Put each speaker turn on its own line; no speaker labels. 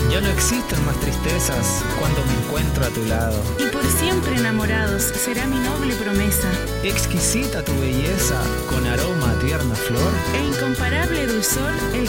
Ya no existen más tristezas cuando me encuentro a tu lado.
Y por siempre enamorados será mi noble promesa.
Exquisita tu belleza, con aroma a tierna flor.
E incomparable dulzor, el